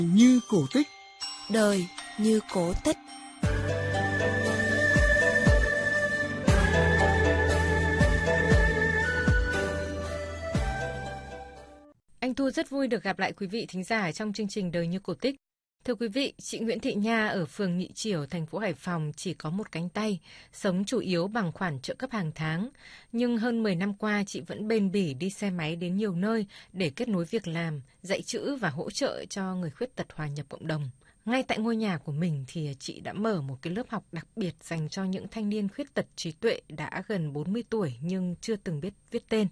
Như cổ tích. Đời như cổ tích. Anh Thu rất vui được gặp lại quý vị thính giả trong chương trình Đời như cổ tích. Thưa quý vị, chị Nguyễn Thị Nha ở phường Nhị Chiểu, thành phố Hải Phòng chỉ có một cánh tay, sống chủ yếu bằng khoản trợ cấp hàng tháng. Nhưng hơn 10 năm qua, chị vẫn bền bỉ đi xe máy đến nhiều nơi để kết nối việc làm, dạy chữ và hỗ trợ cho người khuyết tật hòa nhập cộng đồng. Ngay tại ngôi nhà của mình thì chị đã mở một cái lớp học đặc biệt dành cho những thanh niên khuyết tật trí tuệ đã gần 40 tuổi nhưng chưa từng biết viết tên.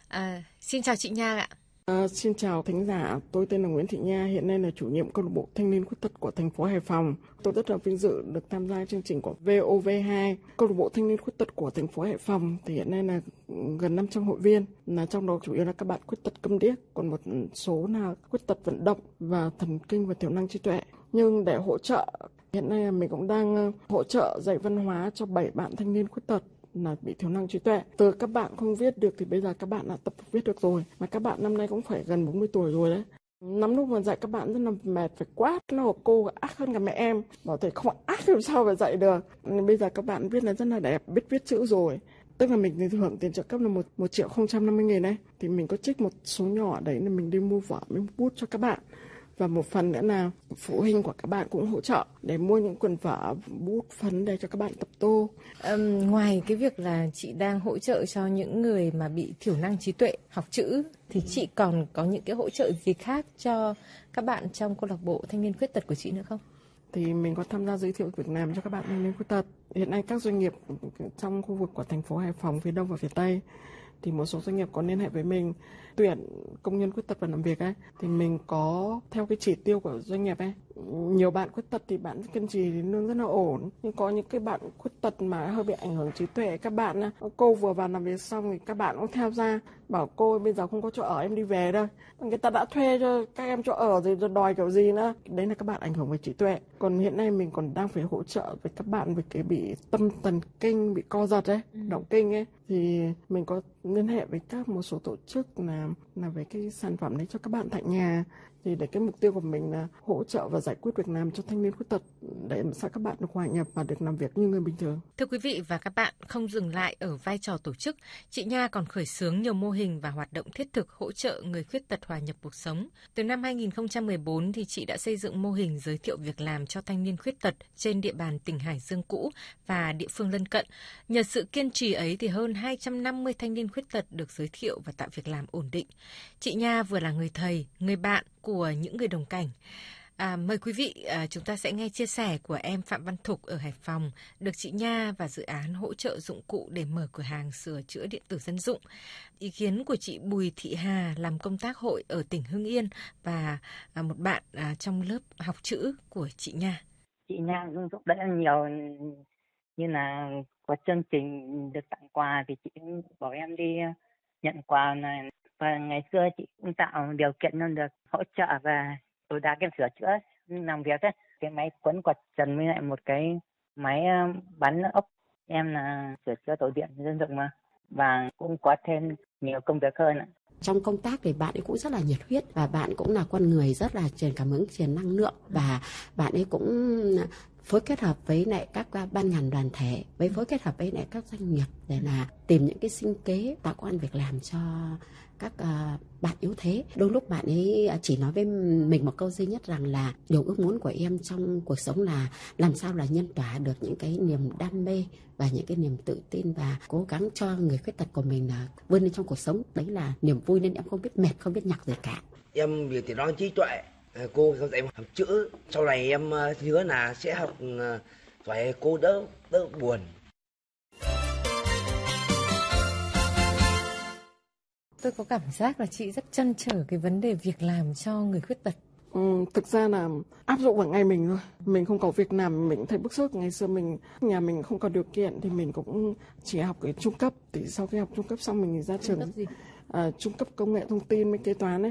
Xin chào chị Nha ạ. Xin chào thính giả, tôi tên là Nguyễn Thị Nha, hiện nay là chủ nhiệm câu lạc bộ thanh niên khuyết tật của thành phố Hải Phòng. Tôi rất là vinh dự được tham gia chương trình của VOV2, câu lạc bộ thanh niên khuyết tật của thành phố Hải Phòng. Thì hiện nay là gần 500 hội viên, là trong đó chủ yếu là các bạn khuyết tật câm điếc, còn một số là khuyết tật vận động và thần kinh và thiểu năng trí tuệ. Nhưng để hỗ trợ, hiện nay là mình cũng đang hỗ trợ dạy văn hóa cho 7 bạn thanh niên khuyết tật là bị thiểu năng trí tuệ. Từ các bạn không viết được thì bây giờ các bạn đã tập viết được rồi. Mà các bạn năm nay cũng phải gần 40 tuổi rồi đấy. Năm lúc mà dạy các bạn rất là mệt, phải quát, nó cô ác hơn cả mẹ em. Bảo thầy không ác làm sao mà dạy được. Nên bây giờ các bạn viết là rất là đẹp, biết viết chữ rồi. Tức là mình hưởng tiền trợ cấp là 1.050.000 đấy. Thì mình có trích một số nhỏ đấy là mình đi mua vở, mua bút cho các bạn. Và một phần nữa là phụ huynh của các bạn cũng hỗ trợ để mua những quần vở, bút, phấn để cho các bạn tập tô. Ngoài cái việc là chị đang hỗ trợ cho những người mà bị thiểu năng trí tuệ học chữ, thì chị còn có những cái hỗ trợ gì khác cho các bạn trong câu lạc bộ thanh niên khuyết tật của chị nữa không? Thì mình có tham gia giới thiệu việc làm cho các bạn thanh niên khuyết tật. Hiện nay các doanh nghiệp trong khu vực của thành phố Hải Phòng, phía Đông và phía Tây, thì một số doanh nghiệp có liên hệ với mình tuyển công nhân khuyết tật vào làm việc ấy, thì mình có theo cái chỉ tiêu của doanh nghiệp ấy. Nhiều bạn khuyết tật thì bạn kiên trì thì lương rất là ổn, nhưng có những cái bạn khuyết tật mà hơi bị ảnh hưởng trí tuệ, các bạn cô vừa vào làm việc xong thì các bạn cũng theo ra bảo cô bây giờ không có chỗ ở, em đi về đây. Người ta đã thuê cho các em chỗ ở rồi đòi kiểu gì nữa. Đấy là các bạn ảnh hưởng về trí tuệ. Còn hiện nay mình còn đang phải hỗ trợ với các bạn về cái bị tâm thần kinh, bị co giật ấy, động kinh ấy, thì mình có liên hệ với các một số tổ chức là về cái sản phẩm đấy cho các bạn tại nhà. Thì để cái mục tiêu của mình là hỗ trợ và giải quyết việc làm cho thanh niên khuyết tật để sao các bạn được hòa nhập và được làm việc như người bình thường. Thưa quý vị và các bạn, không dừng lại ở vai trò tổ chức, chị Nha còn khởi xướng nhiều mô hình và hoạt động thiết thực hỗ trợ người khuyết tật hòa nhập cuộc sống. Từ năm 2014 thì chị đã xây dựng mô hình giới thiệu việc làm cho thanh niên khuyết tật trên địa bàn tỉnh Hải Dương cũ và địa phương lân cận. Nhờ sự kiên trì ấy thì hơn 250 thanh niên khuyết tật được giới thiệu và tạo việc làm ổn định. Chị Nha vừa là người thầy, người bạn của những người đồng cảnh. Mời quý vị chúng ta sẽ nghe chia sẻ của em Phạm Văn Thục ở Hải Phòng, được chị Nha và dự án hỗ trợ dụng cụ để mở cửa hàng sửa chữa điện tử dân dụng. Ý kiến của chị Bùi Thị Hà làm công tác hội ở tỉnh Hưng Yên và một bạn trong lớp học chữ của chị Nha. Chị Nha cũng giúp đỡ nhiều, như là có chương trình được tặng quà thì chị bảo em đi nhận quà này. Và ngày xưa chị cũng tạo điều kiện nên được hỗ trợ và tối đa cái sửa chữa làm việc ấy. Cái máy quấn quạt trần với lại một cái máy bắn ốc. Em là sửa chữa tổ điện dân dụng mà. Và cũng có thêm nhiều công việc hơn ạ. Trong công tác thì bạn ấy cũng rất là nhiệt huyết và bạn cũng là con người rất là truyền cảm hứng, truyền năng lượng, và bạn ấy cũng phối kết hợp với lại các ban ngành đoàn thể, với phối kết hợp với lại các doanh nghiệp để là tìm những cái sinh kế, tạo công ăn việc làm cho các bạn yếu thế. Đôi lúc bạn ấy chỉ nói với mình một câu duy nhất rằng là điều ước muốn của em trong cuộc sống là làm sao là nhân tỏa được những cái niềm đam mê và những cái niềm tự tin và cố gắng cho người khuyết tật của mình là vươn lên trong cuộc sống. Đấy là niềm vui nên em không biết mệt, không biết nhọc gì cả. Em vì thiểu năng trí tuệ, cô dạy em học chữ. Sau này em hứa là sẽ học phải cô đỡ buồn. Tôi có cảm giác là chị rất trăn trở cái vấn đề việc làm cho người khuyết tật. Thực ra là áp dụng vào ngày mình thôi. Mình không có việc làm mình thấy bức xúc. Ngày xưa nhà mình không có điều kiện thì mình cũng chỉ học cái trung cấp. Thì sau khi học trung cấp xong mình ra trường trung cấp công nghệ thông tin với kế toán ấy.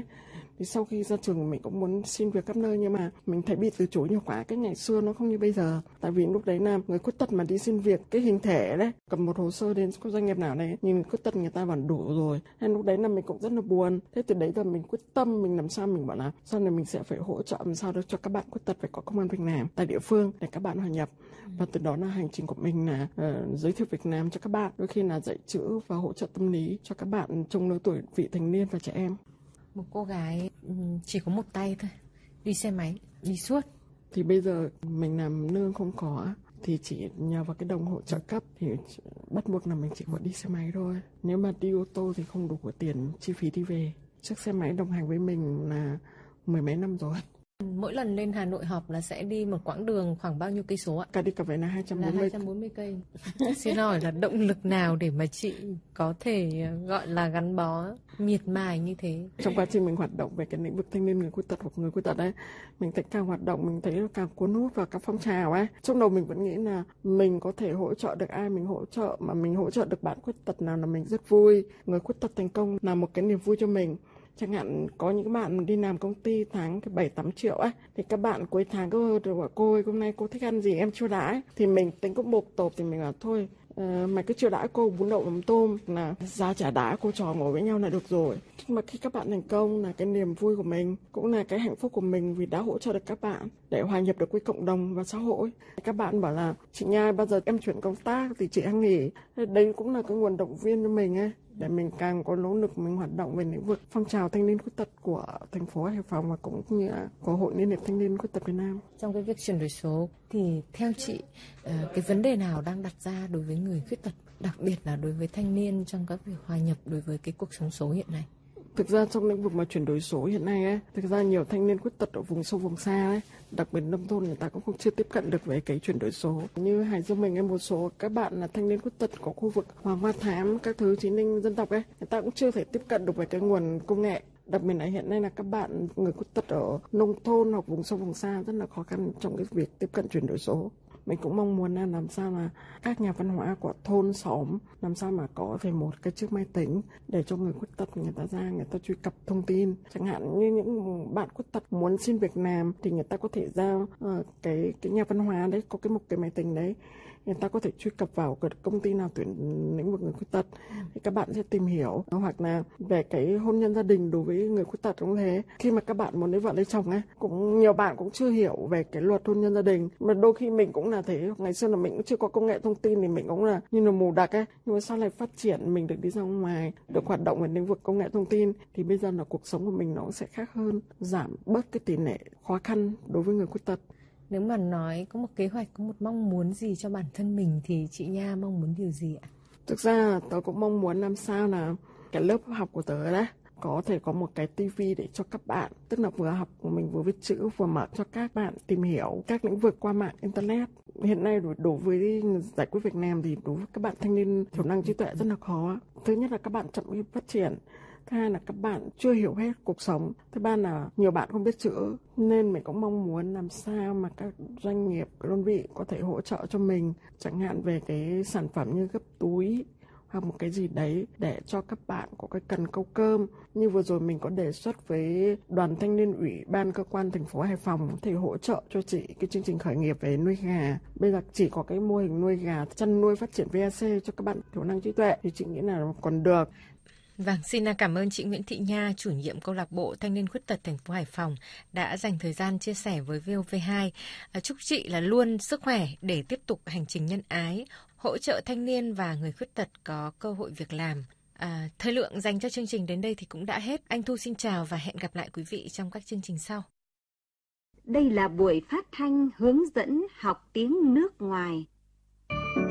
Thì sau khi ra trường mình cũng muốn xin việc khắp nơi, nhưng mà mình thấy bị từ chối nhiều quá. Cái ngày xưa nó không như bây giờ. Tại vì lúc đấy là người khuyết tật mà đi xin việc, cái hình thể đấy, cầm một hồ sơ đến doanh nghiệp nào đấy, nhìn người khuyết tật người ta bảo đủ rồi. Nên lúc đấy là mình cũng rất là buồn. Thế từ đấy giờ mình quyết tâm, mình làm sao mình bảo là sau này mình sẽ phải hỗ trợ làm sao để cho các bạn khuyết tật phải có công ăn việc làm tại địa phương để các bạn hòa nhập. Và từ đó là hành trình của mình là giới thiệu việc làm cho các bạn, đôi khi là dạy chữ và hỗ trợ tâm lý cho các bạn trong lứa tuổi vị thành niên và trẻ em. Một cô gái chỉ có một tay thôi, đi xe máy, đi suốt. Thì bây giờ mình làm lương không có, thì chỉ nhờ vào cái đồng hồ trợ cấp thì bắt buộc là mình chỉ có đi xe máy thôi. Nếu mà đi ô tô thì không đủ tiền chi phí đi về. Chiếc xe máy đồng hành với mình là 10 mấy năm rồi. Mỗi lần lên Hà Nội họp là sẽ đi một quãng đường khoảng bao nhiêu cây số ạ? Cả đi cả về là 240 cây. Xin hỏi là động lực nào để mà chị có thể gọi là gắn bó miệt mài như thế? Trong quá trình mình hoạt động về cái lĩnh vực thanh niên người khuyết tật hoặc người khuyết tật ấy, mình thấy càng hoạt động mình thấy càng cuốn hút vào các phong trào ấy. Trong đầu mình vẫn nghĩ là mình có thể hỗ trợ được ai mình hỗ trợ, mà mình hỗ trợ được bạn khuyết tật nào là mình rất vui. Người khuyết tật thành công là một cái niềm vui cho mình. Chẳng hạn có những bạn đi làm công ty tháng 7-8 triệu ấy, thì các bạn cuối tháng cứ bảo cô ơi hôm nay cô thích ăn gì em chiêu đãi, thì mình tính có bộp tộp thì mình bảo thôi mày cứ chiêu đãi cô bún đậu mắm tôm, là giá trả đãi cô trò ngồi với nhau là được rồi. Mà khi các bạn thành công là cái niềm vui của mình, cũng là cái hạnh phúc của mình vì đã hỗ trợ được các bạn để hòa nhập được với cộng đồng và xã hội. Các bạn bảo là chị Nha bao giờ em chuyển công tác thì chị hãy nghỉ. Đấy cũng là cái nguồn động viên cho mình ấy, để mình càng có nỗ lực mình hoạt động về lĩnh vực phong trào thanh niên khuyết tật của thành phố Hải Phòng và cũng như là của Hội Liên hiệp Thanh niên Khuyết tật Việt Nam. Trong cái việc chuyển đổi số thì theo chị cái vấn đề nào đang đặt ra đối với người khuyết tật, đặc biệt là đối với thanh niên trong các việc hòa nhập đối với cái cuộc sống số hiện nay? Thực ra trong lĩnh vực mà chuyển đổi số hiện nay ấy, thực ra nhiều thanh niên khuyết tật ở vùng sâu vùng xa ấy, đặc biệt nông thôn người ta cũng chưa tiếp cận được với cái chuyển đổi số. Như Hải Dương mình, một số các bạn là thanh niên khuyết tật của khu vực Hoàng Hoa Thám, các thứ Chí Ninh dân tộc ấy, người ta cũng chưa thể tiếp cận được với cái nguồn công nghệ. Đặc biệt là hiện nay là các bạn người khuyết tật ở nông thôn hoặc vùng sâu vùng xa rất là khó khăn trong cái việc tiếp cận chuyển đổi số. Mình cũng mong muốn là làm sao là các nhà văn hóa của thôn xóm làm sao mà có thể một cái chiếc máy tính để cho người khuyết tật người ta ra người ta truy cập thông tin. Chẳng hạn như những bạn khuyết tật muốn xin việc làm thì người ta có thể ra cái nhà văn hóa đấy có một cái máy tính đấy, người ta có thể truy cập vào cái công ty nào tuyển lĩnh vực người khuyết tật thì các bạn sẽ tìm hiểu. Hoặc là về cái hôn nhân gia đình đối với người khuyết tật cũng thế, khi mà các bạn muốn lấy vợ lấy chồng ấy, cũng nhiều bạn cũng chưa hiểu về cái luật hôn nhân gia đình, mà đôi khi mình cũng là thế. Ngày xưa là mình cũng chưa có công nghệ thông tin thì mình cũng là như là mù đặc ấy, nhưng mà sau này phát triển mình được đi ra ngoài, được hoạt động về lĩnh vực công nghệ thông tin thì bây giờ là cuộc sống của mình nó sẽ khác hơn, giảm bớt cái tỷ lệ khó khăn đối với người khuyết tật. Nếu mà nói có một kế hoạch, có một mong muốn gì cho bản thân mình thì chị Nha mong muốn điều gì ạ? Thực ra tớ cũng mong muốn làm sao là cái lớp học của tớ đấy có thể có một cái tivi để cho các bạn, tức là vừa học của mình vừa viết chữ vừa mở cho các bạn tìm hiểu các lĩnh vực qua mạng internet. Hiện nay đối với giải quyết việc làm thì đối với các bạn thanh niên thiểu năng trí tuệ rất là khó. Thứ nhất là các bạn chậm phát triển. Thứ hai là các bạn chưa hiểu hết cuộc sống. Thứ ba là nhiều bạn không biết chữ. Nên mình cũng mong muốn làm sao mà các doanh nghiệp, các đơn vị có thể hỗ trợ cho mình. Chẳng hạn về cái sản phẩm như gấp túi hoặc một cái gì đấy để cho các bạn có cái cần câu cơm. Như vừa rồi mình có đề xuất với đoàn thanh niên ủy ban cơ quan thành phố Hải Phòng thì hỗ trợ cho chị cái chương trình khởi nghiệp về nuôi gà. Bây giờ chỉ có cái mô hình nuôi gà, chăn nuôi phát triển VAC cho các bạn thiểu năng trí tuệ thì chị nghĩ là còn được. Vâng, xin cảm ơn chị Nguyễn Thị Nha, chủ nhiệm câu lạc bộ Thanh niên khuyết tật thành phố Hải Phòng đã dành thời gian chia sẻ với VOV2. Chúc chị là luôn sức khỏe để tiếp tục hành trình nhân ái, hỗ trợ thanh niên và người khuyết tật có cơ hội việc làm. Thời lượng dành cho chương trình đến đây thì cũng đã hết. Anh Thu xin chào và hẹn gặp lại quý vị trong các chương trình sau. Đây là buổi phát thanh hướng dẫn học tiếng nước ngoài